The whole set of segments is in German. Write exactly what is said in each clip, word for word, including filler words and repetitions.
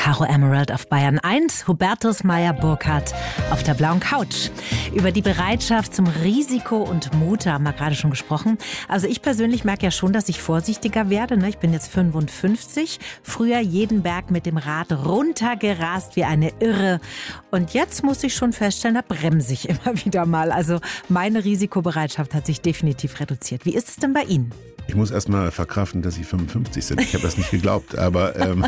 Caro Emerald auf Bayern eins, Hubertus Meyer-Burkhardt auf der blauen Couch. Über die Bereitschaft zum Risiko und Mut haben wir gerade schon gesprochen. Also ich persönlich merke ja schon, dass ich vorsichtiger werde. Ich bin jetzt fünfundfünfzig, früher jeden Berg mit dem Rad runtergerast wie eine Irre. Und jetzt muss ich schon feststellen, da bremse ich immer wieder mal. Also meine Risikobereitschaft hat sich definitiv reduziert. Wie ist es denn bei Ihnen? Ich muss erst mal verkraften, dass Sie fünfundfünfzig sind. Ich habe das nicht geglaubt, aber ähm,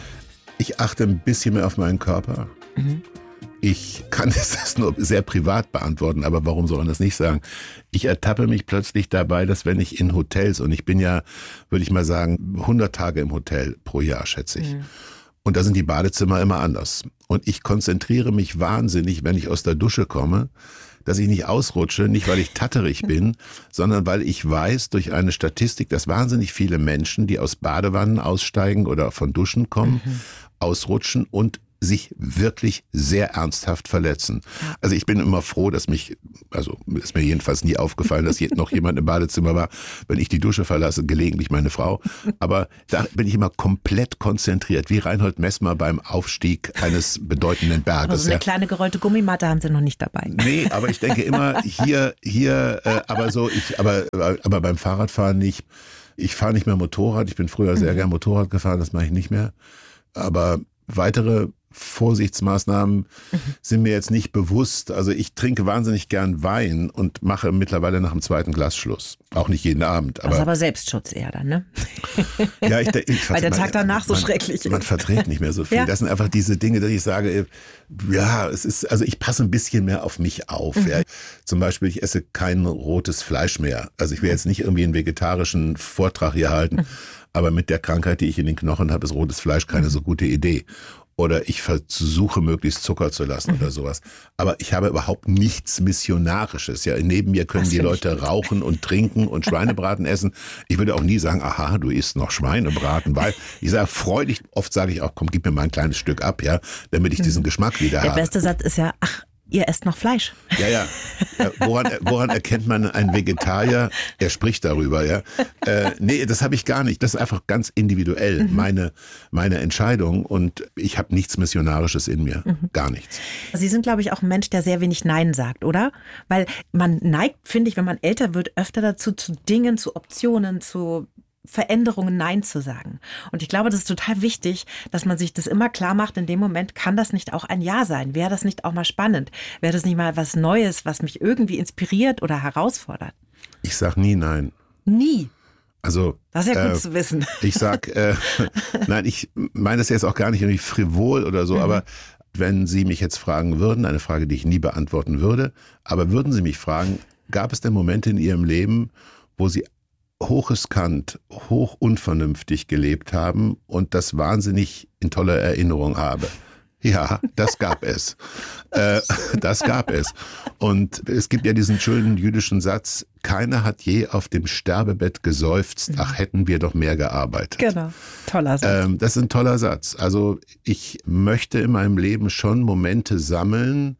ich achte ein bisschen mehr auf meinen Körper. Mhm. Ich kann das nur sehr privat beantworten, aber warum soll man das nicht sagen? Ich ertappe mich plötzlich dabei, dass wenn ich in Hotels, und ich bin ja, würde ich mal sagen, hundert Tage im Hotel pro Jahr, schätze ich. Mhm. Und da sind die Badezimmer immer anders. Und ich konzentriere mich wahnsinnig, wenn ich aus der Dusche komme, dass ich nicht ausrutsche, nicht weil ich tatterig bin, sondern weil ich weiß durch eine Statistik, dass wahnsinnig viele Menschen, die aus Badewannen aussteigen oder von Duschen kommen, mhm. ausrutschen und sich wirklich sehr ernsthaft verletzen. Also ich bin immer froh, dass mich, also ist mir jedenfalls nie aufgefallen, dass noch jemand im Badezimmer war, wenn ich die Dusche verlasse, gelegentlich meine Frau. Aber da bin ich immer komplett konzentriert, wie Reinhold Messmer beim Aufstieg eines bedeutenden Berges. Aber so eine ja. kleine gerollte Gummimatte haben Sie noch nicht dabei. Nee, aber ich denke immer, hier, hier, äh, aber so, ich, aber, aber beim Fahrradfahren nicht. Ich fahre nicht mehr Motorrad, ich bin früher sehr mhm. gern Motorrad gefahren, das mache ich nicht mehr. Aber weitere Vorsichtsmaßnahmen mhm. sind mir jetzt nicht bewusst. Also ich trinke wahnsinnig gern Wein und mache mittlerweile nach dem zweiten Glas Schluss. Auch nicht jeden Abend. Aber das ist aber Selbstschutz eher dann, ne? Ja, ich, ich, weil der man, Tag danach so man, schrecklich ist. Man verträgt nicht mehr so viel. Ja. Das sind einfach diese Dinge, dass ich sage, ja, es ist, also ich passe ein bisschen mehr auf mich auf. Mhm. Ja. Zum Beispiel, ich esse kein rotes Fleisch mehr. Also ich will jetzt nicht irgendwie einen vegetarischen Vortrag hier halten, mhm. aber mit der Krankheit, die ich in den Knochen habe, ist rotes Fleisch keine mhm. so gute Idee. Oder ich versuche, möglichst Zucker zu lassen mhm. oder sowas. Aber ich habe überhaupt nichts Missionarisches. Ja, neben mir können das die Leute rauchen und trinken und Schweinebraten essen. Ich würde auch nie sagen, aha, du isst noch Schweinebraten, weil ich sage freudig, oft sage ich auch, komm, gib mir mal ein kleines Stück ab, ja, damit ich diesen Geschmack wieder Der habe. Der beste Satz ist ja, ach, ihr esst noch Fleisch. Ja, ja. ja woran, woran erkennt man einen Vegetarier? Er spricht darüber, ja. Äh, nee, das habe ich gar nicht. Das ist einfach ganz individuell mhm. meine, meine Entscheidung und ich habe nichts Missionarisches in mir. Mhm. Gar nichts. Sie sind, glaube ich, auch ein Mensch, der sehr wenig Nein sagt, oder? Weil man neigt, finde ich, wenn man älter wird, öfter dazu, zu Dingen, zu Optionen, zu Veränderungen Nein zu sagen. Und ich glaube, das ist total wichtig, dass man sich das immer klar macht, in dem Moment kann das nicht auch ein Ja sein. Wäre das nicht auch mal spannend? Wäre das nicht mal was Neues, was mich irgendwie inspiriert oder herausfordert? Ich sag nie Nein. Nie? Also, das ist ja gut äh, zu wissen. Ich sag, äh, nein, ich meine das jetzt auch gar nicht irgendwie frivol oder so, mhm. aber wenn Sie mich jetzt fragen würden, eine Frage, die ich nie beantworten würde, aber würden Sie mich fragen, gab es denn Momente in Ihrem Leben, wo Sie hochriskant, hoch unvernünftig gelebt haben und das wahnsinnig in toller Erinnerung habe? Ja, das gab es. äh, das gab es. Und es gibt ja diesen schönen jüdischen Satz, keiner hat je auf dem Sterbebett geseufzt, ach, hätten wir doch mehr gearbeitet. Genau, toller Satz. Ähm, das ist ein toller Satz. Also ich möchte in meinem Leben schon Momente sammeln,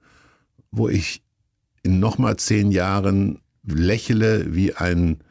wo ich in nochmal zehn Jahren lächle wie ein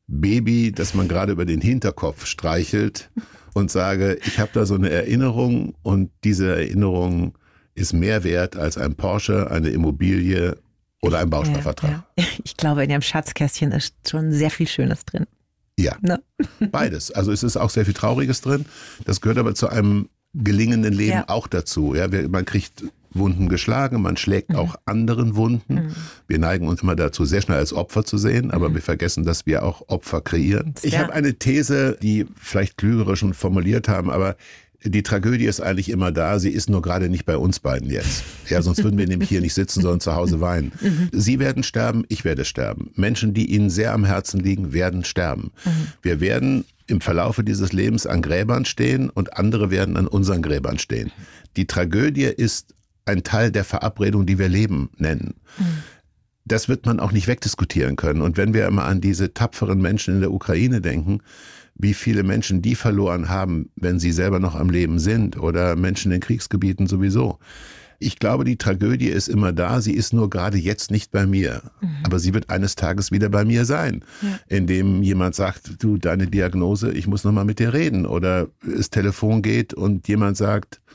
Baby, das man gerade über den Hinterkopf streichelt und sage, ich habe da so eine Erinnerung und diese Erinnerung ist mehr wert als ein Porsche, eine Immobilie oder ein Bausparvertrag. Ja, ja. Ich glaube, in Ihrem Schatzkästchen ist schon sehr viel Schönes drin. Ja, ne? Beides. Also es ist auch sehr viel Trauriges drin. Das gehört aber zu einem gelingenden Leben ja. auch dazu. Ja, man kriegt Wunden geschlagen, man schlägt mhm. auch anderen Wunden. Mhm. Wir neigen uns immer dazu, sehr schnell als Opfer zu sehen, aber mhm. wir vergessen, dass wir auch Opfer kreieren. Ich ja. habe eine These, die vielleicht Klügere schon formuliert haben, aber die Tragödie ist eigentlich immer da, sie ist nur gerade nicht bei uns beiden jetzt. Ja, sonst würden wir nämlich hier nicht sitzen, sondern zu Hause weinen. Mhm. Sie werden sterben, ich werde sterben. Menschen, die Ihnen sehr am Herzen liegen, werden sterben. Mhm. Wir werden im Verlaufe dieses Lebens an Gräbern stehen und andere werden an unseren Gräbern stehen. Die Tragödie ist ein Teil der Verabredung, die wir Leben nennen. Mhm. Das wird man auch nicht wegdiskutieren können. Und wenn wir immer an diese tapferen Menschen in der Ukraine denken, wie viele Menschen die verloren haben, wenn sie selber noch am Leben sind oder Menschen in Kriegsgebieten sowieso. Ich glaube, die Tragödie ist immer da, sie ist nur gerade jetzt nicht bei mir. Mhm. Aber sie wird eines Tages wieder bei mir sein, ja. indem jemand sagt, du, deine Diagnose, ich muss noch mal mit dir reden. Oder das Telefon geht und jemand sagt,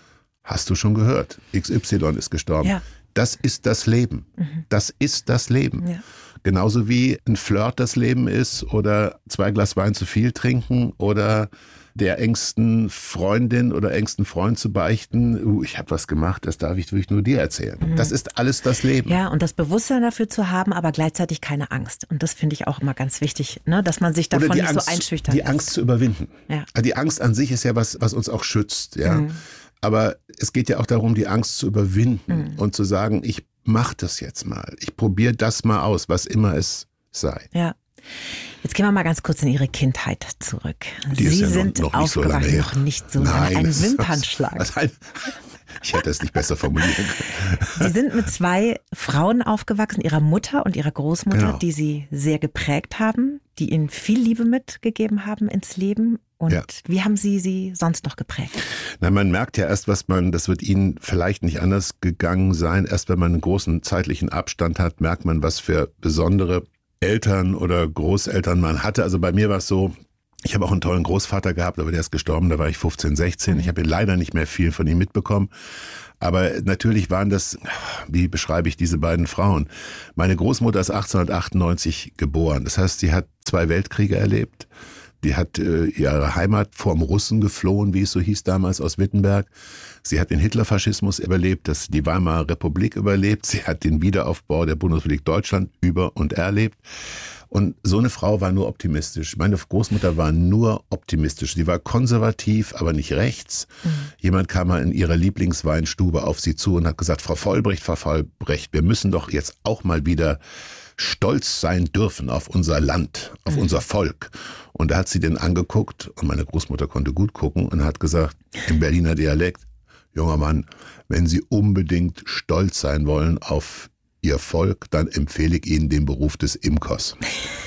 hast du schon gehört, X Y ist gestorben. Ja. Das ist das Leben. Mhm. Das ist das Leben. Ja. Genauso wie ein Flirt das Leben ist oder zwei Glas Wein zu viel trinken oder der engsten Freundin oder engsten Freund zu beichten, uh, ich habe was gemacht, das darf ich wirklich nur dir erzählen. Mhm. Das ist alles das Leben. Ja, und das Bewusstsein dafür zu haben, aber gleichzeitig keine Angst. Und das finde ich auch immer ganz wichtig, ne? Dass man sich davon nicht Angst, so einschüchtern Die lässt. Angst zu überwinden. Ja. Die Angst an sich ist ja was, was uns auch schützt. Ja? Mhm. Aber es geht ja auch darum, die Angst zu überwinden mhm. und zu sagen, ich mache das jetzt mal. Ich probiere das mal aus, was immer es sei. Ja. Jetzt gehen wir mal ganz kurz in Ihre Kindheit zurück. Die Sie ist ja sind noch, noch nicht so lange her. Noch nicht so Nein, lange. Ein Wimpernschlag. Was, was, ich hätte es nicht besser formulieren können. Sie sind mit zwei Frauen aufgewachsen, Ihrer Mutter und Ihrer Großmutter, genau. die Sie sehr geprägt haben, die Ihnen viel Liebe mitgegeben haben ins Leben. Und ja. wie haben Sie sie sonst noch geprägt? Na, man merkt ja erst, was man, das wird Ihnen vielleicht nicht anders gegangen sein, erst wenn man einen großen zeitlichen Abstand hat, merkt man, was für besondere Eltern oder Großeltern man hatte. Also bei mir war es so, ich habe auch einen tollen Großvater gehabt, aber der ist gestorben, da war ich fünfzehn, sechzehn. Ich habe leider nicht mehr viel von ihm mitbekommen. Aber natürlich waren das, wie beschreibe ich diese beiden Frauen? Meine Großmutter ist achtzehnhundertachtundneunzig geboren. Das heißt, sie hat zwei Weltkriege erlebt. Die hat äh, ihre Heimat vorm Russen geflohen, wie es so hieß damals, aus Wittenberg. Sie hat den Hitlerfaschismus überlebt, das, die Weimarer Republik überlebt. Sie hat den Wiederaufbau der Bundesrepublik Deutschland über- und erlebt. Und so eine Frau war nur optimistisch. Meine Großmutter war nur optimistisch. Sie war konservativ, aber nicht rechts. Mhm. Jemand kam mal in ihrer Lieblingsweinstube auf sie zu und hat gesagt, Frau Vollbrecht, Frau Vollbrecht, wir müssen doch jetzt auch mal wieder stolz sein dürfen auf unser Land, auf mhm. unser Volk. Und da hat sie den angeguckt und meine Großmutter konnte gut gucken und hat gesagt, im Berliner Dialekt, junger Mann, wenn Sie unbedingt stolz sein wollen auf Ihr Volk, dann empfehle ich Ihnen den Beruf des Imkers.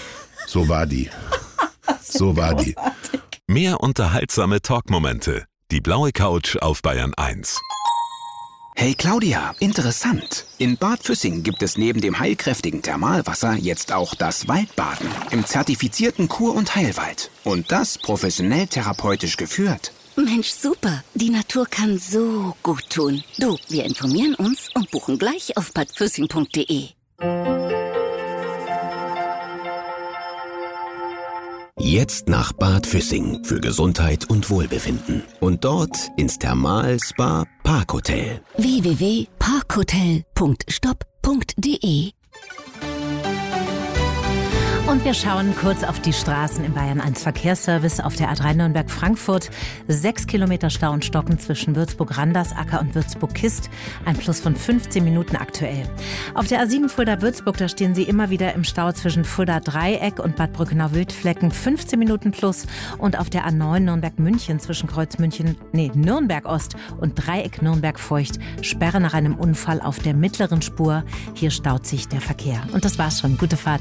So war die. So war die. Mehr unterhaltsame Talkmomente. Die blaue Couch auf Bayern eins. Hey Claudia, interessant. In Bad Füssing gibt es neben dem heilkräftigen Thermalwasser jetzt auch das Waldbaden im zertifizierten Kur- und Heilwald. Und das professionell therapeutisch geführt. Mensch, super. Die Natur kann so gut tun. Du, wir informieren uns und buchen gleich auf bad füssing punkt de. Jetzt nach Bad Füssing für Gesundheit und Wohlbefinden. Und dort ins Thermal-Spa Parkhotel. w w w punkt parkhotel punkt stop punkt de. Und wir schauen kurz auf die Straßen im Bayern eins Verkehrsservice auf der A drei Nürnberg-Frankfurt. Sechs Kilometer Stau und Stocken zwischen Würzburg-Randersacker und Würzburg-Kist. Ein Plus von fünfzehn Minuten aktuell. Auf der A sieben Fulda-Würzburg, da stehen Sie immer wieder im Stau zwischen Fulda-Dreieck und Bad Brückenau-Wildflecken. fünfzehn Minuten plus. Und auf der A neun Nürnberg-München zwischen Kreuz-München, nee, Nürnberg-Ost und Dreieck Nürnberg-Feucht. Sperre nach einem Unfall auf der mittleren Spur. Hier staut sich der Verkehr. Und das war's schon. Gute Fahrt.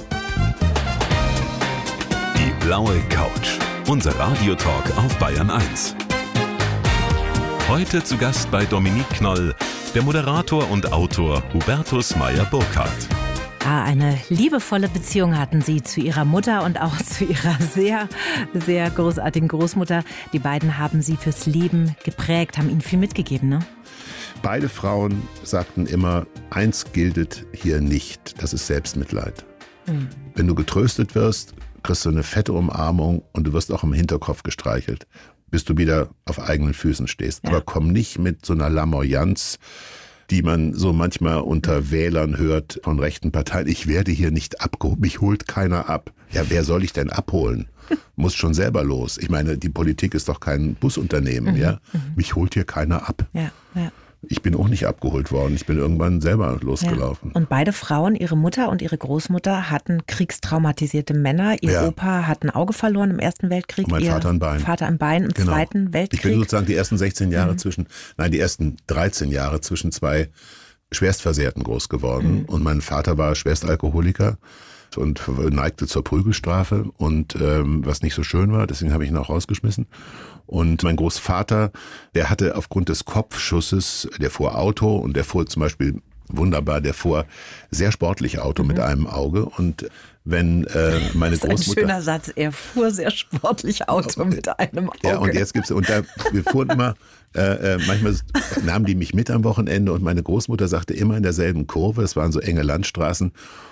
Die blaue Couch. Unser Radiotalk auf Bayern eins. Heute zu Gast bei Dominique Knoll, der Moderator und Autor Hubertus Meyer-Burkhardt. Ah, eine liebevolle Beziehung hatten Sie zu Ihrer Mutter und auch zu Ihrer sehr, sehr großartigen Großmutter. Die beiden haben Sie fürs Leben geprägt, haben Ihnen viel mitgegeben, ne? Beide Frauen sagten immer, eins gilt hier nicht, das ist Selbstmitleid. Mhm. Wenn du getröstet wirst, kriegst du eine fette Umarmung und du wirst auch im Hinterkopf gestreichelt, bis du wieder auf eigenen Füßen stehst. Ja. Aber komm nicht mit so einer Lamoyanz, die man so manchmal unter Wählern hört von rechten Parteien. Ich werde hier nicht abgeholt, mich holt keiner ab. Ja, wer soll ich denn abholen? Muss schon selber los. Ich meine, die Politik ist doch kein Busunternehmen, mhm. ja. Mhm. Mich holt hier keiner ab. Ja, ja. Ich bin auch nicht abgeholt worden. Ich bin irgendwann selber losgelaufen. Ja. Und beide Frauen, ihre Mutter und ihre Großmutter, hatten kriegstraumatisierte Männer. Ihr ja. Opa hat ein Auge verloren im Ersten Weltkrieg. Und mein ihr Vater ein Bein. Vater ein Bein im genau. Zweiten Weltkrieg. Ich bin sozusagen die ersten sechzehn Jahre mhm. zwischen, nein, die ersten dreizehn Jahre zwischen zwei Schwerstversehrten groß geworden. Mhm. Und mein Vater war Schwerstalkoholiker und neigte zur Prügelstrafe und ähm, was nicht so schön war, deswegen habe ich ihn auch rausgeschmissen. Und mein Großvater, der hatte aufgrund des Kopfschusses, der fuhr Auto und der fuhr zum Beispiel wunderbar, der fuhr sehr sportlich Auto mhm. mit einem Auge. Und wenn äh, meine das ist Großmutter... ein schöner Satz, er fuhr sehr sportlich Auto mit einem Auge. Ja, und jetzt gibt's, und da, wir fuhren immer, äh, manchmal nahmen die mich mit am Wochenende und meine Großmutter sagte immer in derselben Kurve, es waren so enge Landstraßen,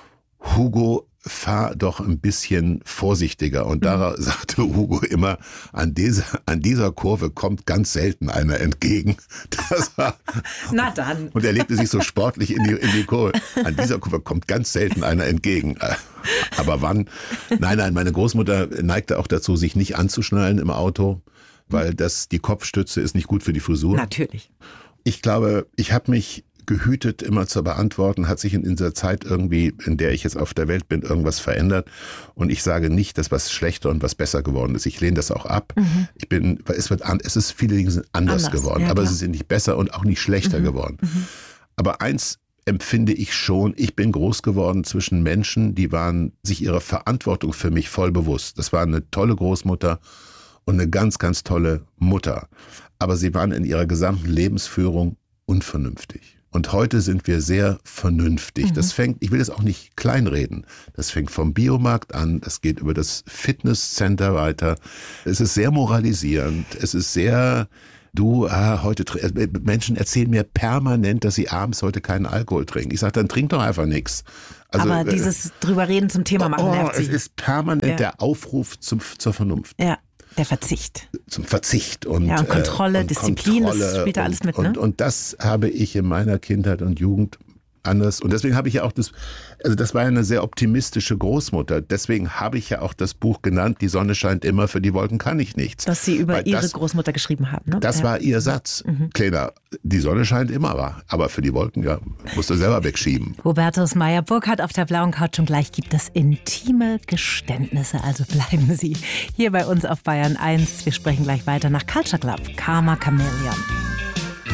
Hugo, fahr doch ein bisschen vorsichtiger. Und da mhm. sagte Hugo immer, an dieser, an dieser Kurve kommt ganz selten einer entgegen. Das war, Na dann. Und er legte sich so sportlich in die, in die Kurve. An dieser Kurve kommt ganz selten einer entgegen. Aber wann? Nein, nein, meine Großmutter neigte auch dazu, sich nicht anzuschnallen im Auto, weil das, die Kopfstütze ist nicht gut für die Frisur. Natürlich. Ich glaube, ich habe mich gehütet, immer zu beantworten, hat sich in dieser Zeit irgendwie, in der ich jetzt auf der Welt bin, irgendwas verändert. Und ich sage nicht, dass was schlechter und was besser geworden ist. Ich lehne das auch ab. Mhm. Ich bin, es wird, an, es ist viele Dinge sind anders, anders geworden, ja, aber klar. Sie sind nicht besser und auch nicht schlechter mhm. geworden. Mhm. Aber eins empfinde ich schon, ich bin groß geworden zwischen Menschen, die waren sich ihrer Verantwortung für mich voll bewusst. Das war eine tolle Großmutter und eine ganz, ganz tolle Mutter. Aber sie waren in ihrer gesamten Lebensführung unvernünftig. Und heute sind wir sehr vernünftig. Mhm. Das fängt, ich will das auch nicht kleinreden, das fängt vom Biomarkt an, das geht über das Fitnesscenter weiter. Es ist sehr moralisierend, es ist sehr, du, ah, heute, Menschen erzählen mir permanent, dass sie abends heute keinen Alkohol trinken. Ich sage, dann trink doch einfach nichts. Also, aber dieses drüber reden zum Thema machen oh, nervt sie. Es ist permanent ja. der Aufruf zum, zur Vernunft. Ja. Der Verzicht. Zum Verzicht und, ja, und Kontrolle, äh, und Disziplin, Kontrolle das spielt da alles mit, ne? Und, und das habe ich in meiner Kindheit und Jugend anders. Und deswegen habe ich ja auch das, also das war ja eine sehr optimistische Großmutter. Deswegen habe ich ja auch das Buch genannt, Die Sonne scheint immer, für die Wolken kann ich nichts. Was Sie über Weil Ihre das, Großmutter geschrieben haben, ne? Das ja. war Ihr Satz. Mhm. Kleiner, die Sonne scheint immer, aber für die Wolken, ja, musst du selber wegschieben. Hubertus Meyer-Burkhardt auf der blauen Couch und gleich gibt es intime Geständnisse. Also bleiben Sie hier bei uns auf Bayern eins. Wir sprechen gleich weiter nach Culture Club, Karma Chameleon.